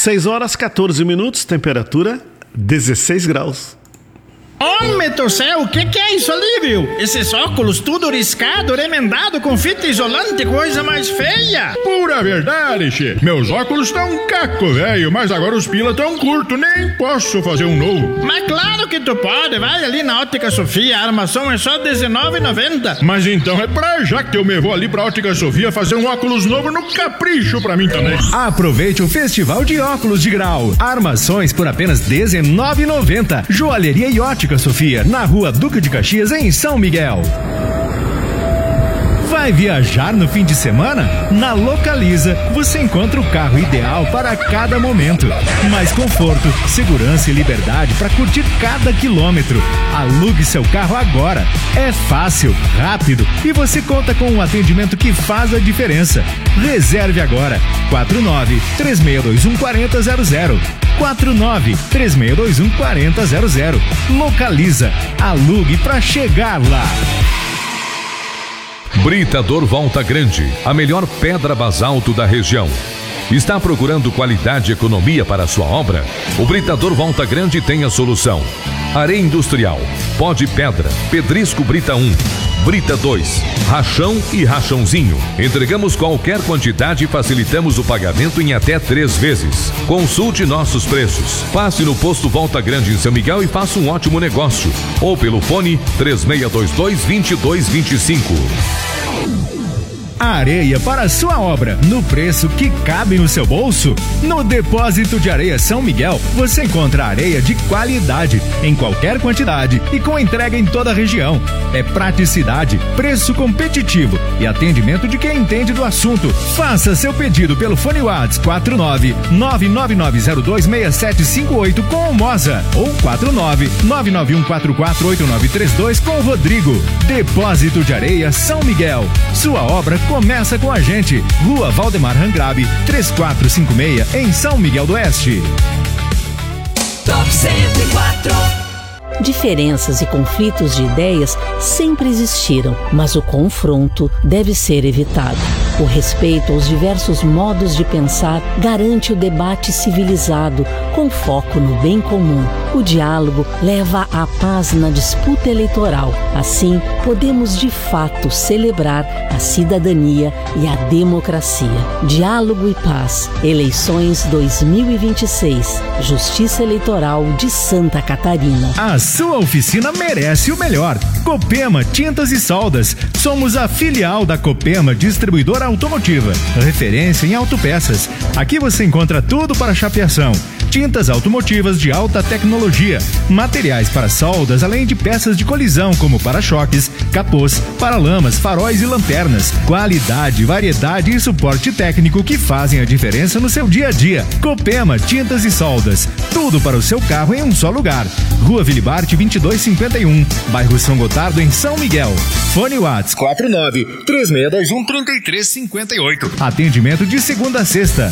6 horas 14 minutos, temperatura 16 graus. Homem do céu, o que é isso ali, viu? Esses óculos tudo riscado, remendado com fita isolante, coisa mais feia. Pura verdade, che. Meus óculos estão caco, velho, mas agora os pila tão curto, nem posso fazer um novo. Mas claro que tu pode, vai ali na Ótica Sofia, a armação é só R$19,90. Mas então é pra já que eu me vou ali pra Ótica Sofia fazer um óculos novo no capricho pra mim também. Aproveite o Festival de Óculos de Grau. Armações por apenas R$19,90. Joalheria e Ótica Sofia, na Rua Duque de Caxias, em São Miguel. Vai viajar no fim de semana? Na Localiza você encontra o carro ideal para cada momento. Mais conforto, segurança e liberdade para curtir cada quilômetro. Alugue seu carro agora. É fácil, rápido e você conta com um atendimento que faz a diferença. Reserve agora. 49-3621-4000. 49-3621-4000. Localiza. Alugue para chegar lá. Britador Volta Grande, a melhor pedra basalto da região. Está procurando qualidade e economia para a sua obra? O Britador Volta Grande tem a solução. Areia industrial, pó de pedra, pedrisco Brita 1, Brita 2, rachão e rachãozinho. Entregamos qualquer quantidade e facilitamos o pagamento em até 3 vezes. Consulte nossos preços. Passe no posto Volta Grande em São Miguel e faça um ótimo negócio. Ou pelo fone 3622-2225. Areia para a sua obra, no preço que cabe no seu bolso? No Depósito de Areia São Miguel, você encontra areia de qualidade, em qualquer quantidade e com entrega em toda a região. É praticidade, preço competitivo e atendimento de quem entende do assunto. Faça seu pedido pelo fone WhatsApp 49-999026758 com o Moza ou 49-991448932 com o Rodrigo. Depósito de Areia São Miguel. Sua obra começa com a gente. Rua Valdemar Rangrabe, 3456, em São Miguel do Oeste. Top 104. Diferenças e conflitos de ideias sempre existiram, mas o confronto deve ser evitado. O respeito aos diversos modos de pensar garante o debate civilizado, com foco no bem comum. O diálogo leva à paz na disputa eleitoral. Assim, podemos de fato celebrar a cidadania e a democracia. Diálogo e paz. Eleições 2026. Justiça Eleitoral de Santa Catarina. A sua oficina merece o melhor. Copema Tintas e Soldas. Somos a filial da Copema Distribuidora Automotiva, referência em autopeças. Aqui você encontra tudo para chapeação. Tintas automotivas de alta tecnologia, materiais para soldas, além de peças de colisão como para-choques, capôs, paralamas, faróis e lanternas. Qualidade, variedade e suporte técnico que fazem a diferença no seu dia a dia. Copema Tintas e Soldas. Tudo para o seu carro em um só lugar. Rua Vilibarte 2251, bairro São Gotardo, em São Miguel. Fone WhatsApp 49-3621-3358. Atendimento de segunda a sexta.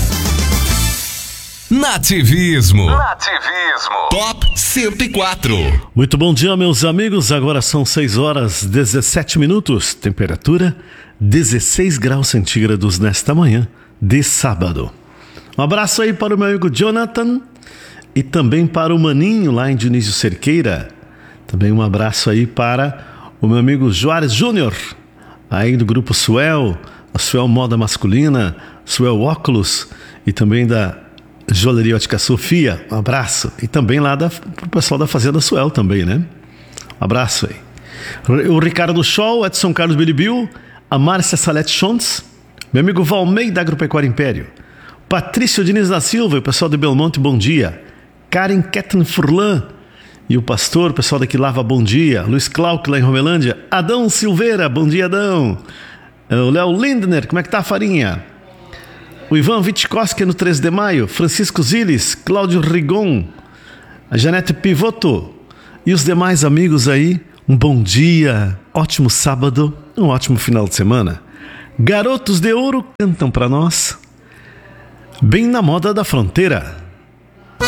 Nativismo. Top 104. Muito bom dia, meus amigos. Agora são 6 horas 17 minutos. Temperatura 16 graus centígrados nesta manhã de sábado. Um abraço aí para o meu amigo Jonathan e também para o Maninho lá em Dionísio Cerqueira. Também um abraço aí para o meu amigo Juarez Júnior, aí do grupo Suel, a Suel Moda Masculina, Suel Óculos e também da Joalheria Ótica Sofia. Um abraço. E também lá pro pessoal da Fazenda Suel também, né? Um abraço aí. O Ricardo Scholl, Edson Carlos Bilibil, a Márcia Salete Schontz, meu amigo Valmei da Agropecuária Império, Patrício Diniz da Silva e o pessoal de Belmonte, bom dia. Karen Ketten Furlan e o pastor, o pessoal daqui Lava, bom dia. Luiz Clark lá em Romelândia. Adão Silveira, bom dia, Adão. O Léo Lindner, como é que tá a farinha? O Ivan Witkowski no 3 de maio, Francisco Ziles, Cláudio Rigon, a Janete Pivoto e os demais amigos aí, um bom dia, ótimo sábado, um ótimo final de semana. Garotos de Ouro cantam pra nós, bem na moda da fronteira.